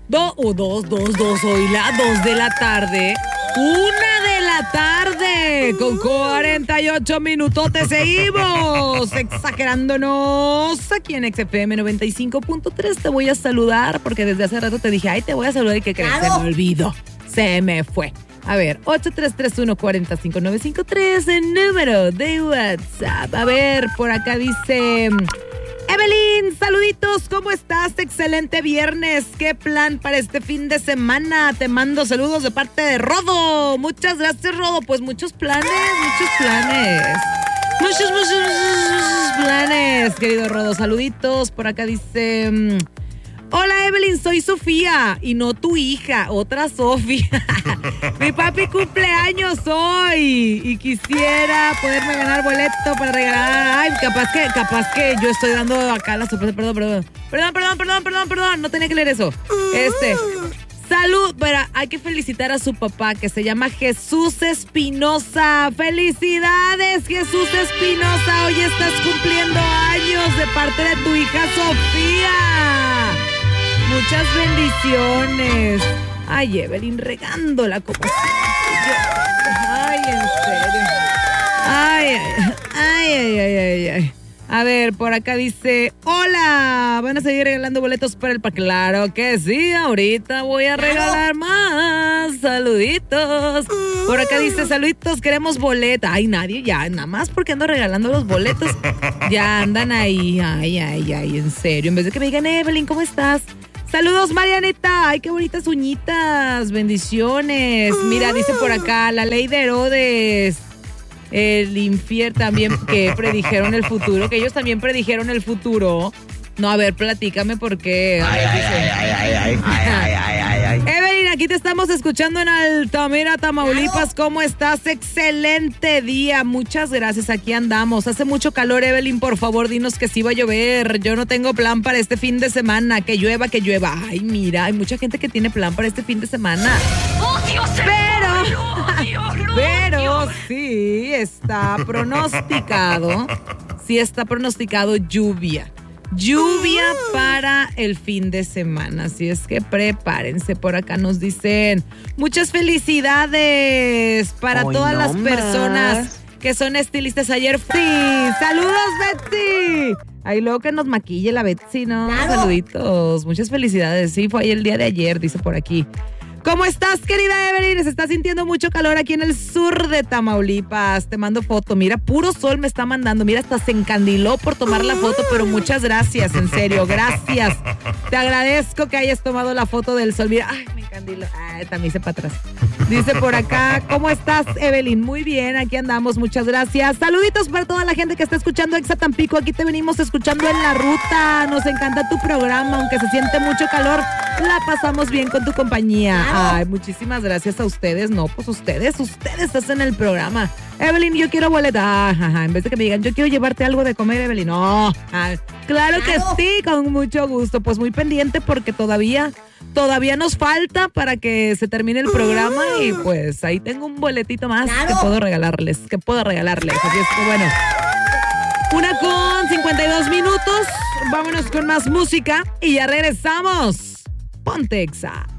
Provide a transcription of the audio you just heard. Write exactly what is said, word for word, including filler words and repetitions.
Dos, o dos, dos, dos, hoy la dos de la tarde. Una de la tarde con cuarenta y ocho minutos te seguimos exagerándonos aquí en X F M noventa y cinco punto tres. Te voy a saludar porque desde hace rato te dije, ay, te voy a saludar y ¿qué crees? Se me olvidó, se me fue. A ver, ocho tres tres uno cuatro cinco nueve cinco tres, el número de WhatsApp. A ver, por acá dice... Evelyn, saluditos, ¿cómo estás? Excelente viernes. ¿Qué plan para este fin de semana? Te mando saludos de parte de Rodo. Muchas gracias, Rodo. Pues muchos planes, muchos planes. Muchos, muchos, muchos planes, querido Rodo. Saluditos. Por acá dice... Hola, Evelyn, soy Sofía y no tu hija, otra Sofía. Mi papi cumple años hoy y quisiera poderme ganar boleto para regalar. Ay, capaz que, capaz que yo estoy dando acá la sorpresa. Perdón, perdón. Perdón, perdón, perdón, perdón, perdón. No tenía que leer eso. Este. Salud, pero hay que felicitar a su papá que se llama Jesús Espinosa. ¡Felicidades, Jesús Espinosa! Hoy estás cumpliendo años de parte de tu hija Sofía. Muchas bendiciones. Ay, Evelyn, regándola como siempre. Ay, en serio. Ay, ay, ay, ay, ay, ay, ay. A ver, por acá dice, hola, ¿van a seguir regalando boletos para el parque? Claro que sí, ahorita voy a regalar más. Saluditos. Por acá dice, saluditos, queremos boleta. Ay, nadie ya, nada más porque ando regalando los boletos. Ya andan ahí, ay, ay, ay, en serio. En vez de que me digan, Evelyn, ¿cómo estás? Saludos, Marianita. Ay, qué bonitas uñitas. Bendiciones. Mira, dice por acá, la ley de Herodes. El infierno también, que predijeron el futuro, que ellos también predijeron el futuro. No, a ver, platícame por qué. Ay, ay, ay, ay, ay, ay, ay, ay, ay, ay. Evelyn, aquí te estamos escuchando en Altamira, Tamaulipas. ¿Cómo estás? Excelente día. Muchas gracias, aquí andamos. Hace mucho calor, Evelyn, por favor, dinos que sí va a llover. Yo no tengo plan para este fin de semana. Que llueva, que llueva. Ay, mira, hay mucha gente que tiene plan para este fin de semana. Pero, pero sí está pronosticado, sí está pronosticado lluvia. Lluvia para el fin de semana, así es que prepárense. Por acá nos dicen muchas felicidades para Hoy todas no las más. personas que son estilistas. Ayer sí, saludos Betsy. Ahí luego que nos maquille la Betsy, ¿no? Claro. Saluditos, muchas felicidades. Sí, fue ahí el día de ayer, dice por aquí. ¿Cómo estás, querida Evelyn? Se está sintiendo mucho calor aquí en el sur de Tamaulipas. Te mando foto. Mira, puro sol me está mandando. Mira, hasta se encandiló por tomar la foto, pero muchas gracias, en serio, gracias. Te agradezco que hayas tomado la foto del sol. Mira, ay, me encandiló. Ay, también hice para atrás. Dice por acá, ¿cómo estás, Evelyn? Muy bien, aquí andamos, muchas gracias. Saluditos para toda la gente que está escuchando Exa Tampico. Aquí te venimos escuchando en la ruta. Nos encanta tu programa, aunque se siente mucho calor. La pasamos bien con tu compañía. Ay, muchísimas gracias a ustedes. No, pues ustedes, ustedes hacen el programa. Evelyn, yo quiero boleta. Ajá, en vez de que me digan, yo quiero llevarte algo de comer, Evelyn. No, ah, claro que sí, con mucho gusto. Pues muy pendiente porque todavía, todavía nos falta para que se termine el programa y pues ahí tengo un boletito más que puedo regalarles, que puedo regalarles. Así es que bueno, una con cincuenta y dos minutos. Vámonos con más música y ya regresamos. Ponte Exa.